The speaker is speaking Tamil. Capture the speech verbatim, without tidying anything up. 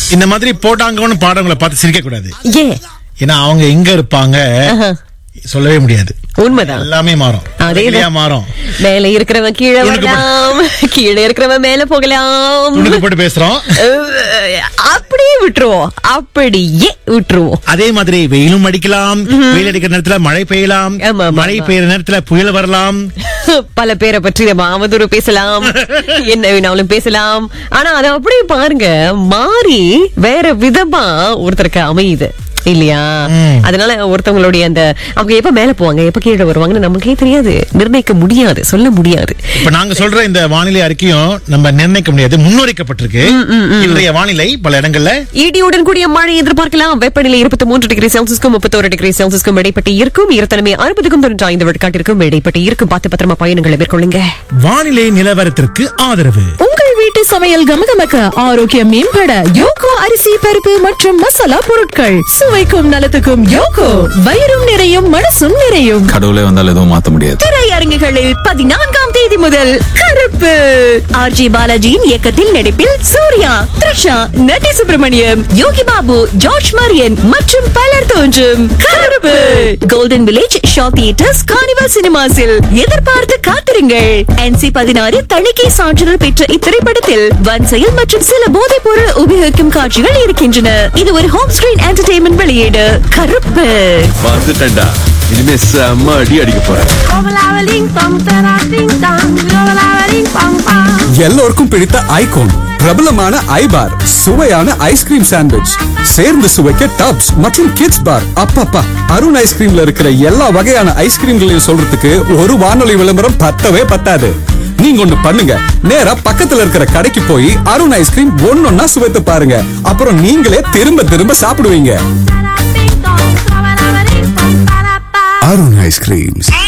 இந்த மாதிரி போட்டாங்கன்னு பாடவங்களை பார்த்து சிரிக்க கூடாது. ஏன்? ஏன்னா அவங்க எங்க இருப்பாங்க சொல்லவே முடியாது. உண்மைதான், எல்லாமே மாறும். அதே மாறும். மேல இருக்கிறவன் கீழே வரலாம், கீழே இருக்கிறவன் மேல போகலாம். போட்டு பேசுறோம், அப்படியே விட்டுருவோம், அப்படியே விட்டுருவோம். அதே மாதிரி வெயிலும் அடிக்கலாம், வெயில் அடிக்கிற நேரத்துல மழை பெய்யலாம், மழை பெய்யற நேரத்துல புயல் வரலாம். பல பேரை பற்றி நம்ம அவதூறு பேசலாம், என்ன வேணாலும் பேசலாம். ஆனா அதை அப்படியே பாருங்க, மாறி வேற விதமா ஒருத்தருக்கு அமையுது இல்லையா? அதனால ஒருத்தவங்களுடைய அந்த அவங்க எப்ப மேல போவாங்க எப்ப கீழே வருவாங்கன்னு நமக்கே தெரியாது, நிர்ணயிக்க முடியாது, சொல்ல முடியாது. இப்ப நாங்க சொல்ற இந்த வானிலை அறிக்கையும் நம்ம நிர்ணயிக்க முடியாது, முன்னோரிக்கப்பட்டிருக்கு. இன்றைய வானிலை பல இடங்கள்ல இடியுடன் கூடிய மழை எதிர்பார்க்கலாம். வெப்பநிலை இருபத்தி மூன்று டிகிரி செல்சியஸ்க்கும் முப்பத்தோரு டிகிரி செல்சியஸ்க்கும் இடைப்பட்டு இருக்கும். ஈரத்தன்மை அறுபதுக்கும் தொண்ணூற்றி ஐந்து விழுக்காட்டிற்கும் இடைப்பட்டு இருக்கும். பார்த்து பத்திரமா பயணங்களை மேற்கொள்ளுங்க. வானிலை நிலவரத்திற்கு ஆதரவு உங்கள் வீட்டு சமையல் கமகமக்க, ஆரோக்கியம் மேம்பட யோகோ அரிசி, பருப்பு மற்றும் மசாலா பொருட்கள். சுவைக்கும் நலத்துக்கும் யோகோ. வயிறும் நிறையும் மனசும் நிறையும். கடவுளே வந்தால் எதுவும் மாத்த முடியாது. திரையரங்குகளில் பதினான்காம் தேதி முதல் கருப்பு ஆர்ஜி பாலாஜியின் இயக்கத்தில் நடிப்பில் சூர்யா, த்ரிஷா, நட்டி சுப்பிரமணியம், யோகி பாபு, ஜார்ஜ் மரியன் மற்றும் பலர் தோன்றும் கருப்பு. Golden village, Shah theatres, carnival சினிமாஸில் எதிர்பார்த்து காத்திருங்கள். என்சி பதினாறு தணிக்கை சான்றிதழ் பெற்ற இத்திரைப்படத்தில் வன்செயல் மற்றும் சில போதைப் பொருள் உபயோகிக்கும் காட்சிகள் இருக்கின்றன. இது ஒரு ஹோம் ஸ்கிரீன் என்டர்டெயின்மெண்ட் வெளியீடு. கருப்பு வந்துட்டேன்டா, இனிமே செம்ம அடி அடிக்க போறேன். எல்லோருக்கும் பிடித்த ஐகோன் பிரபலமான ஐபார், சுவையான ஐஸ்கிரீம் சாண்ட்விச், சேர்ந்து சுவைக்க டப்ஸ் மற்றும் கிட்ஸ் பார். அப்பப்பா, அருண் ஐஸ்கிரீம்ல இருக்கிற எல்லா வகையான ஐஸ்கிரீம்களையும் சொல்றதுக்கு ஒரு வானொலி விளம்பரம் பத்தவே பத்தாது. நீங்க ஒண்ணு பண்ணுங்க, நேரா பக்கத்துல இருக்கிற கடைக்கு போய் அருண் ஐஸ்கிரீம் ஒன்னொன்னா சுவைத்து பாருங்க. அப்புறம் நீங்களே திரும்ப திரும்ப சாப்பிடுவீங்க. அருண் ஐஸ்கிரீம்ஸ்.